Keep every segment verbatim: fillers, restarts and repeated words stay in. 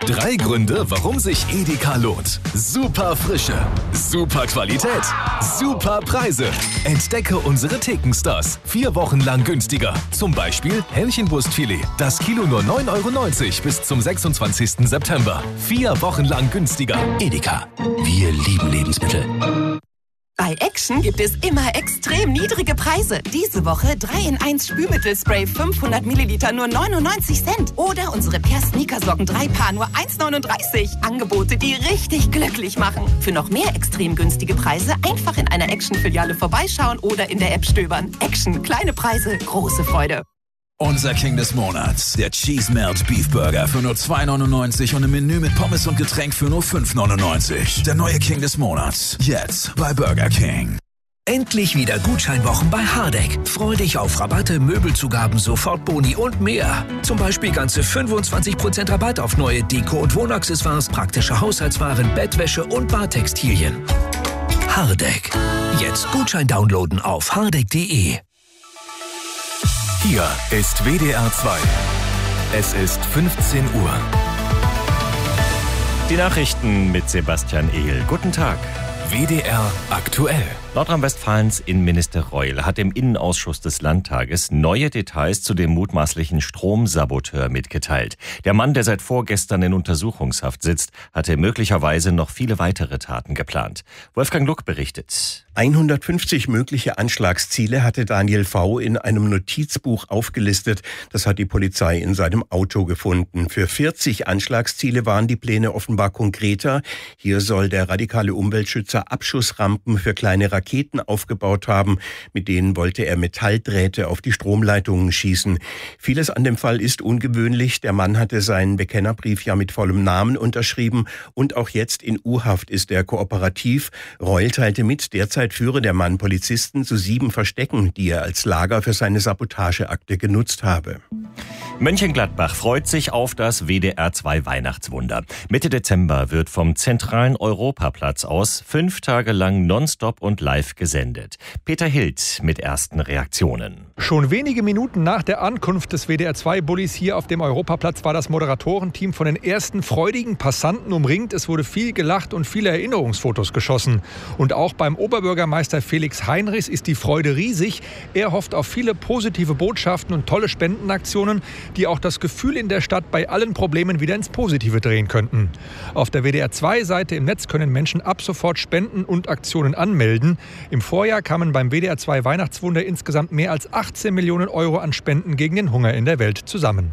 Drei Gründe, warum sich Edeka lohnt. Super Frische, super Qualität, super Preise. Entdecke unsere Thekenstars. Vier Wochen lang günstiger. Zum Beispiel Hähnchenbrustfilet. Das Kilo nur neun Euro neunzig bis zum sechsundzwanzigsten September. Vier Wochen lang günstiger. Edeka. Wir lieben Lebensmittel. Bei Action gibt es immer extrem niedrige Preise. Diese Woche drei in eins Spülmittelspray fünfhundert Milliliter nur neunundneunzig Cent. Oder unsere Per Sneakersocken drei Paar nur eins neununddreißig. Angebote, die richtig glücklich machen. Für noch mehr extrem günstige Preise einfach in einer Action-Filiale vorbeischauen oder in der App stöbern. Action, kleine Preise, große Freude. Unser King des Monats, der Cheese Melt Beef Burger für nur zwei neunundneunzig und im Menü mit Pommes und Getränk für nur fünf neunundneunzig. Der neue King des Monats, jetzt bei Burger King. Endlich wieder Gutscheinwochen bei Hardegg. Freu dich auf Rabatte, Möbelzugaben, Sofortboni und mehr. Zum Beispiel ganze fünfundzwanzig Prozent Rabatt auf neue Deko- und Wohnaccessoires, praktische Haushaltswaren, Bettwäsche und Badtextilien. Hardegg. Jetzt Gutschein downloaden auf hardegg punkt de. Hier ist W D R zwei. Es ist fünfzehn Uhr. Die Nachrichten mit Sebastian Ehl. Guten Tag. W D R aktuell. Nordrhein-Westfalens Innenminister Reul hat im Innenausschuss des Landtages neue Details zu dem mutmaßlichen Stromsaboteur mitgeteilt. Der Mann, der seit vorgestern in Untersuchungshaft sitzt, hatte möglicherweise noch viele weitere Taten geplant. Wolfgang Luck berichtet. hundertfünfzig mögliche Anschlagsziele hatte Daniel V. in einem Notizbuch aufgelistet. Das hat die Polizei in seinem Auto gefunden. Für vierzig Anschlagsziele waren die Pläne offenbar konkreter. Hier soll der radikale Umweltschützer Abschussrampen für kleine Raketen aufgebaut haben. Mit denen wollte er Metalldrähte auf die Stromleitungen schießen. Vieles an dem Fall ist ungewöhnlich. Der Mann hatte seinen Bekennerbrief ja mit vollem Namen unterschrieben. Und auch jetzt in U-Haft ist er kooperativ. Reul teilte mit, derzeit führe der Mann Polizisten zu sieben Verstecken, die er als Lager für seine Sabotageakte genutzt habe. Mönchengladbach freut sich auf das W D R zwei Weihnachtswunder. Mitte Dezember wird vom zentralen Europaplatz aus fünf Tage lang nonstop und live gesendet. Peter Hild mit ersten Reaktionen. Schon wenige Minuten nach der Ankunft des W D R zwei Bullis hier auf dem Europaplatz war das Moderatorenteam von den ersten freudigen Passanten umringt. Es wurde viel gelacht und viele Erinnerungsfotos geschossen. Und auch beim Oberbürgermeister Felix Heinrichs ist die Freude riesig. Er hofft auf viele positive Botschaften und tolle Spendenaktionen, die auch das Gefühl in der Stadt bei allen Problemen wieder ins Positive drehen könnten. Auf der W D R zwei Seite im Netz können Menschen ab sofort Spenden und Aktionen anmelden. Im Vorjahr kamen beim W D R zwei Weihnachtswunder insgesamt mehr als achtzehn Millionen Euro an Spenden gegen den Hunger in der Welt zusammen.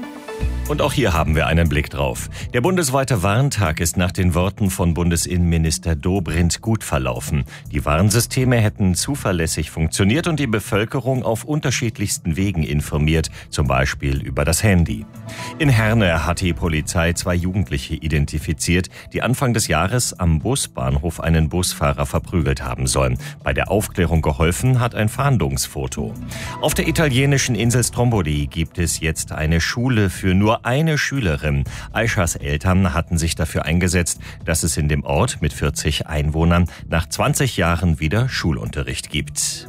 Und auch hier haben wir einen Blick drauf. Der bundesweite Warntag ist nach den Worten von Bundesinnenminister Dobrindt gut verlaufen. Die Warnsysteme hätten zuverlässig funktioniert und die Bevölkerung auf unterschiedlichsten Wegen informiert, zum Beispiel über das Handy. In Herne hat die Polizei zwei Jugendliche identifiziert, die Anfang des Jahres am Busbahnhof einen Busfahrer verprügelt haben sollen. Bei der Aufklärung geholfen hat ein Fahndungsfoto. Auf der italienischen Insel Stromboli gibt es jetzt eine Schule für nur eine Schülerin. Aishas Eltern hatten sich dafür eingesetzt, dass es in dem Ort mit vierzig Einwohnern nach zwanzig Jahren wieder Schulunterricht gibt.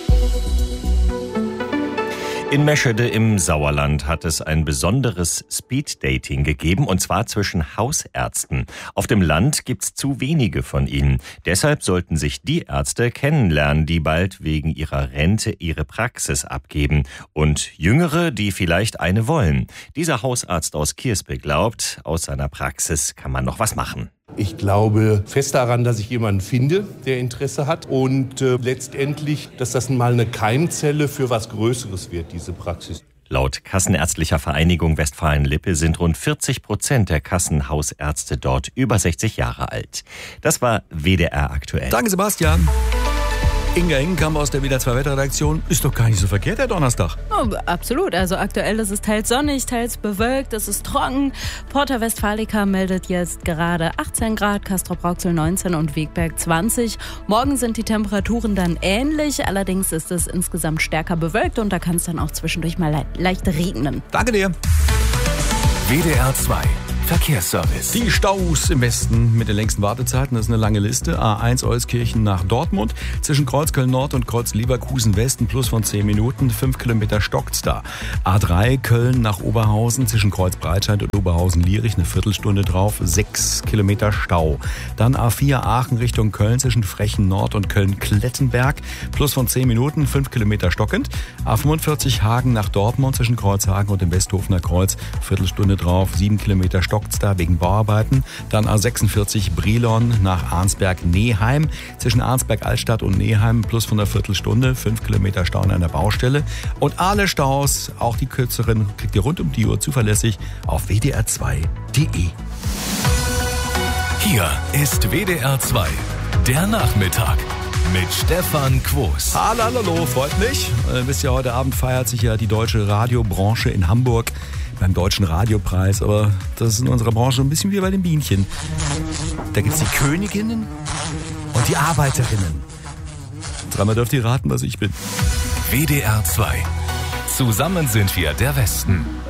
In Meschede im Sauerland hat es ein besonderes Speeddating gegeben, und zwar zwischen Hausärzten. Auf dem Land gibt's zu wenige von ihnen. Deshalb sollten sich die Ärzte kennenlernen, die bald wegen ihrer Rente ihre Praxis abgeben, und Jüngere, die vielleicht eine wollen. Dieser Hausarzt aus Kiersbeck glaubt, aus seiner Praxis kann man noch was machen. Ich glaube fest daran, dass ich jemanden finde, der Interesse hat, und äh, letztendlich, dass das mal eine Keimzelle für was Größeres wird, diese Praxis. Laut Kassenärztlicher Vereinigung Westfalen-Lippe sind rund vierzig Prozent der Kassenhausärzte dort über sechzig Jahre alt. Das war W D R aktuell. Danke, Sebastian. Inga Ingenkamp aus der W D R zwei Wetterredaktion. Ist doch gar nicht so verkehrt, der Donnerstag. Oh, absolut. Also aktuell ist es teils sonnig, teils bewölkt, es ist trocken. Porta Westfalica meldet jetzt gerade achtzehn Grad, Castrop-Rauxel neunzehn und Wegberg zwanzig. Morgen sind die Temperaturen dann ähnlich, allerdings ist es insgesamt stärker bewölkt und da kann es dann auch zwischendurch mal le- leicht regnen. Danke dir. W D R zwei Verkehrsservice. Die Staus im Westen mit den längsten Wartezeiten, das ist eine lange Liste. A eins Euskirchen nach Dortmund, zwischen Kreuz Köln-Nord und Kreuz Leverkusen-West, ein Plus von zehn Minuten, fünf Kilometer stockt's da. A drei Köln nach Oberhausen, zwischen Kreuz Breitscheid und Oberhausen-Lierich, eine Viertelstunde drauf, sechs Kilometer Stau. Dann A vier Aachen Richtung Köln, zwischen Frechen-Nord und Köln-Klettenberg, Plus von zehn Minuten, fünf Kilometer stockend. A fünfundvierzig Hagen nach Dortmund, zwischen Kreuzhagen und dem Westhofener Kreuz, Viertelstunde drauf, sieben Kilometer stockt's da wegen Bauarbeiten. Dann A sechsundvierzig Brilon nach Arnsberg-Neheim, zwischen Arnsberg-Altstadt und Neheim, Plus von einer Viertelstunde, fünf Kilometer Stau an einer Baustelle. Und alle Staus, auch die kürzeren, kriegt ihr rund um die Uhr zuverlässig auf w d r zwei punkt d e. Hier ist W D R zwei, der Nachmittag mit Stefan Quos. Hallo, hallo, freut mich. Äh, wisst ihr, heute Abend feiert sich ja die deutsche Radiobranche in Hamburg beim Deutschen Radiopreis. Aber das ist in unserer Branche ein bisschen wie bei den Bienchen. Da gibt es die Königinnen und die Arbeiterinnen. Dreimal dürft ihr raten, was ich bin. W D R zwei. Zusammen sind wir der Westen.